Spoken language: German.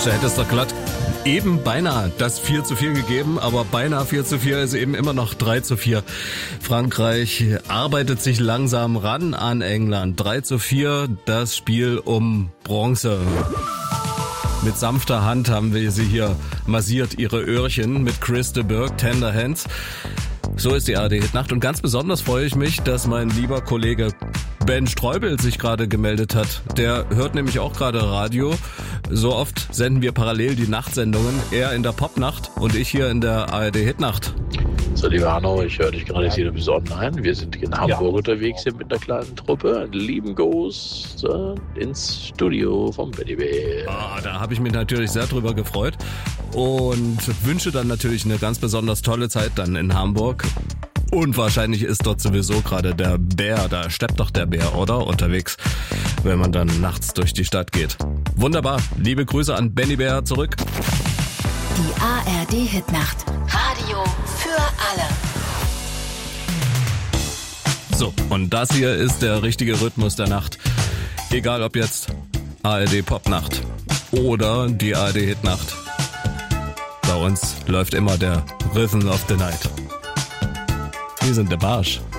Mensch, da hätte es doch glatt eben beinahe das 4:4 gegeben, aber beinahe 4:4 ist eben immer noch 3:4. Frankreich arbeitet sich langsam ran an England. 3:4, das Spiel um Bronze. Mit sanfter Hand haben wir sie hier massiert, ihre Öhrchen, mit Chris de Burgh, Tender Hands. So ist die ARD-Hitnacht und ganz besonders freue ich mich, dass mein lieber Kollege Ben Streubel sich gerade gemeldet hat. Der hört nämlich auch gerade Radio. So oft senden wir parallel die Nachtsendungen. Er in der Popnacht und ich hier in der ARD-Hitnacht. So, lieber Hanno, ich höre dich gerade jetzt hier bis online. Wir sind in Hamburg unterwegs hier mit einer kleinen Truppe. Lieben Gruß ins Studio vom Benny Bär. Da habe ich mich natürlich sehr drüber gefreut und wünsche dann natürlich eine ganz besonders tolle Zeit dann in Hamburg. Und wahrscheinlich ist dort sowieso gerade der Bär, da steppt doch der Bär, oder? Unterwegs, wenn man dann nachts durch die Stadt geht. Wunderbar, liebe Grüße an Benny Bär zurück. Die ARD-Hitnacht. Radio für alle. So, und das hier ist der richtige Rhythmus der Nacht. Egal ob jetzt ARD-Popnacht oder die ARD-Hitnacht. Bei uns läuft immer der Rhythm of the Night. Wir sind der Barsch.